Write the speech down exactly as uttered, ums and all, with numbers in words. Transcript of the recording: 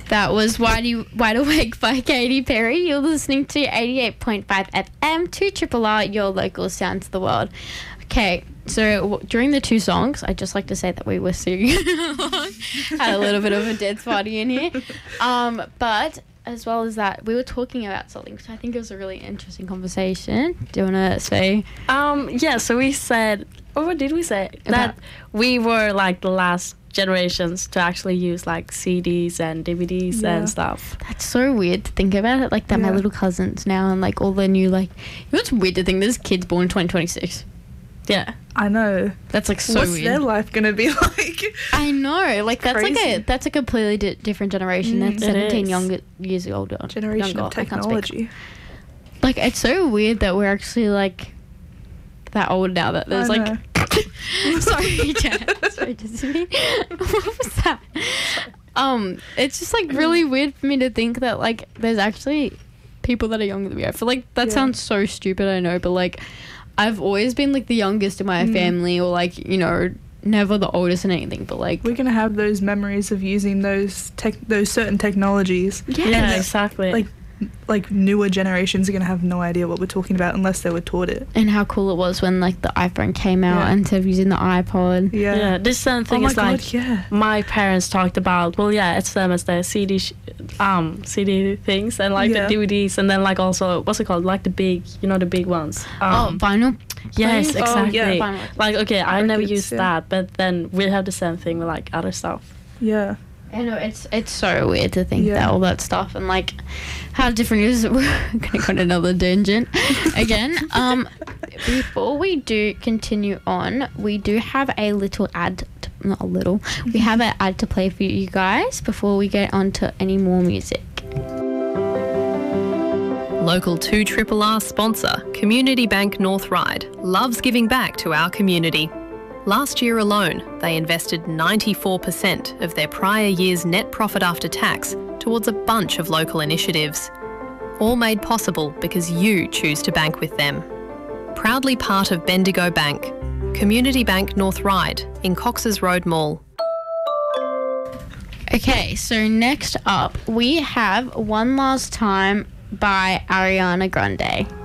That was Wide, Wide Awake by Katy Perry. You're listening to eighty-eight point five F M, two Triple R, your local sound to the world. Okay, so w- during the two songs, I'd just like to say that we were singing along. Had a little bit of a dance party in here. Um, but as well as that, we were talking about something, so I think it was a really interesting conversation. Do you want to say? Um, yeah, so we said, or what did we say? About- that we were like the last generations to actually use like C Ds and D V Ds Yeah. and stuff. That's so weird to think about it, like that my Yeah. little cousins now and like all the new, like, you know, it's weird to think there's kids born in twenty twenty-six. Yeah. I know. That's like so What's weird. their life gonna be like? I know, like that's like a Crazy. that's a completely di- different generation. Mm, that's it seventeen is. younger years older. Generation younger. of I can't speak. technology. Like it's so weird that we're actually like that old now. That there's I like. know. Sorry, Jen. Sorry, Josephine. What was that? Um, it's just like really weird for me to think that like there's actually people that are younger than me. I feel like that Yeah. sounds so stupid, I know, but like I've always been like the youngest in my Mm. family, or like, you know, never the oldest in anything, but like We're gonna have those memories of using those tech, those certain technologies. yeah, Yeah, And, exactly. Like, like newer generations are gonna have no idea what we're talking about unless they were taught it. and how cool it was when like the iPhone came out Yeah. instead of using the iPod. Yeah. yeah, this same Oh thing my is god. like Yeah. my parents talked about. Well, yeah, it's them as the C D, sh- um, C D things and like Yeah. the D V Ds, and then like also what's it called? Like the big, you know, the big ones. Oh, Um, vinyl. yes, players? exactly. yeah. Vinyl. Like okay, I never Records, used yeah. that, but then we have the same thing with like other stuff. Yeah. I know, it's it's so weird to think Yeah. that all that stuff and like how different it is. We're gonna go on another tangent again. Um, before we do continue on, we do have a little ad. To, not a little. We have an ad to play for you guys before we get on to any more music. Local two R R R sponsor, Community Bank North Ryde, loves giving back to our community. Last year alone, they invested ninety-four percent of their prior year's net profit after tax towards a bunch of local initiatives. All made possible because you choose to bank with them. Proudly part of Bendigo Bank, Community Bank North Ryde in Cox's Road Mall. Okay, so next up we have One Last Time by Ariana Grande.